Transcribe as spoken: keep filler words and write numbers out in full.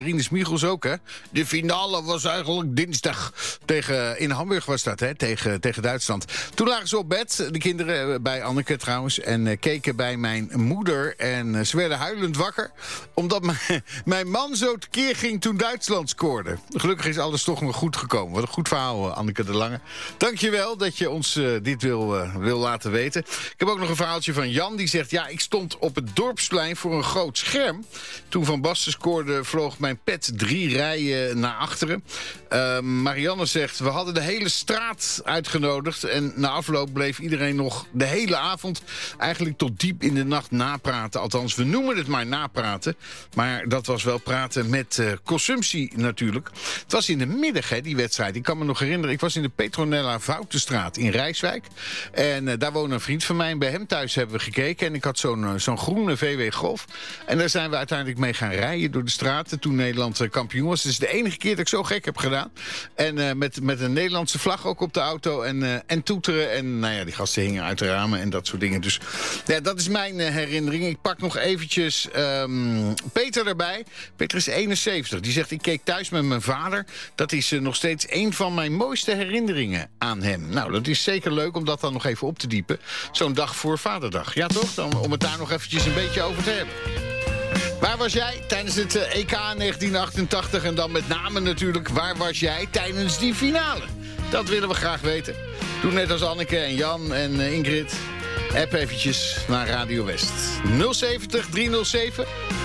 Rinus Michels ook, hè? De finale was eigenlijk dinsdag. Tegen, in Hamburg was dat, hè? Tegen, tegen Duitsland. Toen lagen ze op bed, de kinderen, bij Anneke trouwens... en uh, keken bij mijn moeder. En uh, ze werden huilend wakker... omdat mijn, mijn man zo tekeer ging toen Duitsland scoorde. Gelukkig is alles toch nog goed gekomen. Wat een goed verhaal, uh, Anneke de Lange. Dankjewel dat je ons uh, dit wil, uh, wil laten weten. Ik heb ook nog een verhaaltje van Jan. Die zegt, ja, ik stond op het dorpsplein voor een groot scherm. Toen Van Basten scoorde, vloog mijn pet drie rijen naar achteren. Uh, Marianne zegt, we hadden de hele straat uitgenodigd... en na afloop bleef iedereen nog de hele avond... eigenlijk tot diep in de nacht napraten. Althans, we noemen het maar napraten. Maar dat was wel praten met uh, consumptie natuurlijk. Het was in de middag, hè, die wedstrijd. Ik kan me nog herinneren, ik was in de Petronella Voutenstraat in Rijswijk. En uh, daar woonde een vriend van mij. En bij hem thuis hebben we gekeken. En ik had zo'n uh, zo'n groene V W Golf. En daar zijn we uiteindelijk mee gaan rijden door de straten... toen Nederland uh, kampioen was. Het is de enige keer dat ik zo gek heb gedaan. En uh, met, met een Nederlandse vlag ook op de auto. En, uh, en toeteren. En nou ja, die gasten hingen uit de ramen en dat soort dingen. Dus ja, dat is mijn uh, herinnering. Ik pak nog eventjes um, Peter erbij. Peter is eenenzeventig. Die zegt, ik keek thuis met mijn vader. Dat is uh, nog steeds een van mijn mooiste herinneringen aan hem. Nou, dat is zeker leuk om dat dan nog even op te diepen. Zo'n dag voor Vaderdag. Ja, toch? Dan, om het daar nog eventjes een beetje over te hebben. Waar was jij tijdens het uh, E K negentien achtentachtig? En dan met name natuurlijk, waar was jij tijdens die finale? Dat willen we graag weten. Doe net als Anneke en Jan en uh, Ingrid. App eventjes naar Radio West. nul zeventig driehonderdzeven